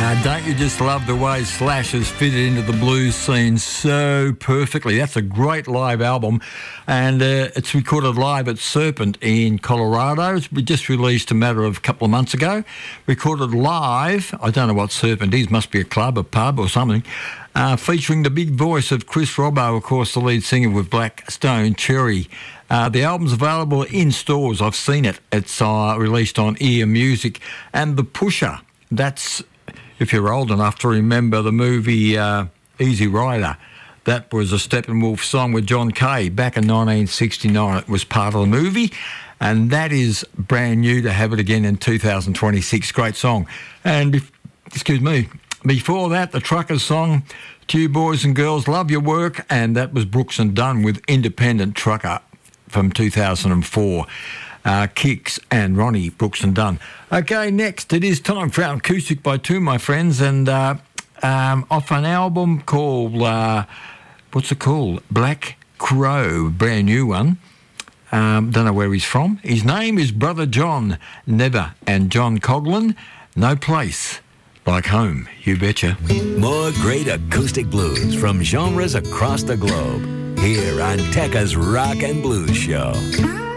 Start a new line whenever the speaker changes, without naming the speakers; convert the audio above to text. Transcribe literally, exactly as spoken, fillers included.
Uh, don't you just love the way Slash has fitted into the blues scene so perfectly? That's a great live album, and uh, it's recorded live at Serpent in Colorado. It's just released a matter of a couple of months ago. Recorded live, I don't know what Serpent is, must be a club, a pub or something, uh, featuring the big voice of Chris Robbo, of course, the lead singer with Black Stone Cherry. Uh, the album's available in stores. I've seen it. It's uh, released on Ear Music. And The Pusher, that's... if you're old enough to remember the movie uh, Easy Rider, that was a Steppenwolf song with John Kay back in nineteen sixty-nine. It was part of the movie, and that is brand new to have it again in two thousand twenty-six. Great song. And, be- excuse me, before that, the Truckers song, to you boys and girls, love your work, and that was Brooks and Dunn with Independent Trucker from two thousand four. Uh, Kicks and Ronnie Brooks and Dunn. Okay, next it is time for our acoustic by two, my friends, and uh, um, off an album called uh, what's it called? Black Crow, brand new one. Um, don't know where he's from. His name is Brother John Never and John Coughlin. No place like home, you betcha.
More great acoustic blues from genres across the globe here on Tekka's Rock and Blues Show.